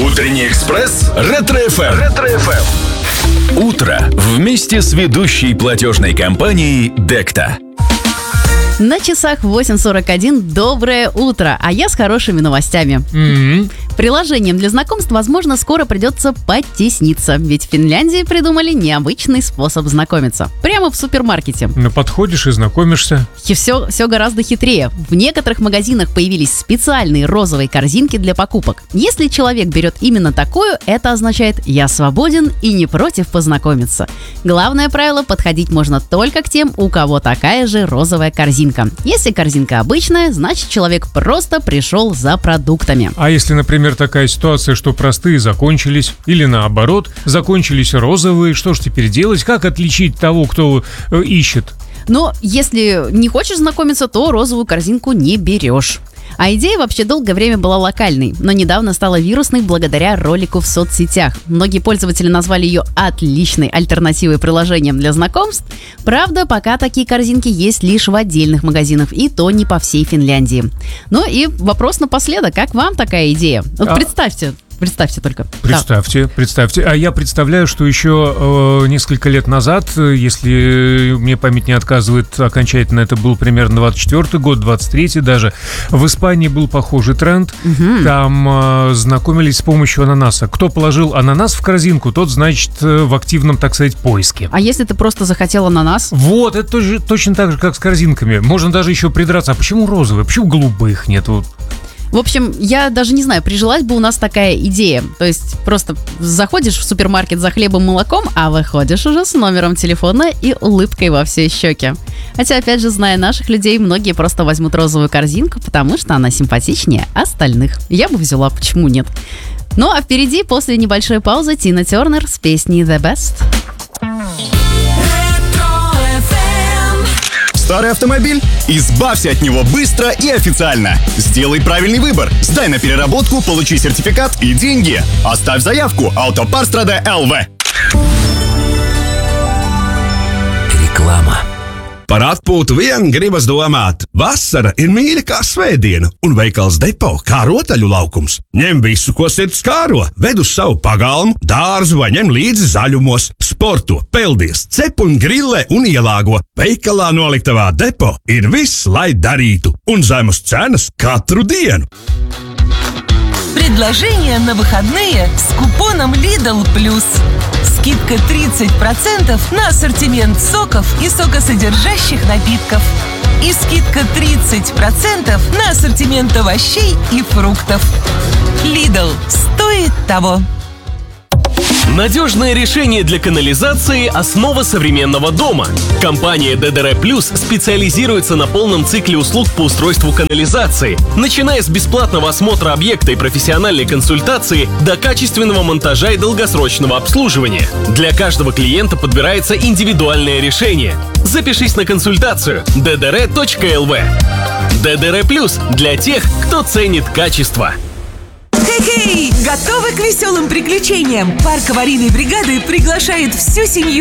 Утренний экспресс Ретро-ФМ. Утро вместе с ведущей платежной компанией Декта. На часах 8:41. Доброе утро, а я с хорошими новостями. Приложением для знакомств, возможно, скоро придется подтесниться, ведь в Финляндии придумали необычный способ знакомиться. Прямо в супермаркете. Ну, подходишь и знакомишься. И все гораздо хитрее. В некоторых магазинах появились специальные розовые корзинки для покупок. Если человек берет именно такую, это означает «я свободен и не против познакомиться». Главное правило – подходить можно только к тем, у кого такая же розовая корзинка. Если корзинка обычная, значит человек просто пришел за продуктами. А если, например, такая ситуация, что простые закончились, или наоборот, закончились розовые, что ж теперь делать? Как отличить того, кто ищет? Но если не хочешь знакомиться, то розовую корзинку не берешь. А идея вообще долгое время была локальной, но недавно стала вирусной благодаря ролику в соцсетях. Многие пользователи назвали ее отличной альтернативой приложениям для знакомств. Правда, пока такие корзинки есть лишь в отдельных магазинах, и то не по всей Финляндии. Ну и вопрос напоследок, как вам такая идея? Вот Представьте только. Представьте. А я представляю, что еще несколько лет назад, если мне память не отказывает окончательно, это был примерно 24-й год, 23-й даже, в Испании был похожий тренд. Там знакомились с помощью ананаса. Кто положил ананас в корзинку, тот, значит, в активном, так сказать, поиске. А если ты просто захотел ананас? Вот, это точно так же, как с корзинками. Можно даже еще придраться. А почему розовые? Почему голубых нету? В общем, я даже не знаю, прижилась бы у нас такая идея. То есть просто заходишь в супермаркет за хлебом и молоком, а выходишь уже с номером телефона и улыбкой во все щеки. Хотя, опять же, зная наших людей, многие просто возьмут розовую корзинку, потому что она симпатичнее остальных. Я бы взяла, почему нет? Ну а впереди, после небольшой паузы, Тина Тернер с песней «The Best». Старый автомобиль? Избавься от него быстро и официально. Сделай правильный выбор. Сдай на переработку, получи сертификат и деньги. Оставь заявку. Autoparts.lv. Reklāma. Par atpūtu vien gribas domāt. Vasara ir mīļa kā svētdiena, un veikals Depo kā rotaļu laukums. Ņem visu, ko sirds kāro, ved uz savu pagalmu, dārzu vai ņem līdzi zaļumos. Sporto, peldies, cep un grillē un ielāgo. Veikalā noliktavā Depo ir viss, lai darītu, un zemes cenas katru dienu. Предложение на выходные с купоном Lidl Plus. Скидка 30% на ассортимент соков и сокосодержащих напитков. И скидка 30% на ассортимент овощей и фруктов. Lidl стоит того. Надежное решение для канализации – основа современного дома. Компания ДДР Плюс специализируется на полном цикле услуг по устройству канализации, начиная с бесплатного осмотра объекта и профессиональной консультации до качественного монтажа и долгосрочного обслуживания. Для каждого клиента подбирается индивидуальное решение. Запишись на консультацию ddr.lv. ДДР Плюс для тех, кто ценит качество. Хей-хей! Готовы к веселым приключениям? Парк аварийной бригады приглашает всю семью